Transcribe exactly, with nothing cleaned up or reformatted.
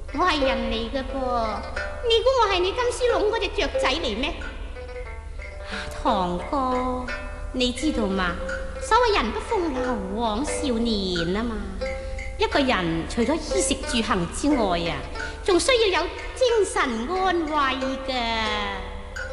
我係人嚟嘅噃，你估我係你金絲籠嗰隻雀仔嚟咩？堂哥，你知道嘛？所謂人不風流枉少年啊嘛。一個人除咗衣食住行之外啊，仲需要有精神安慰㗎。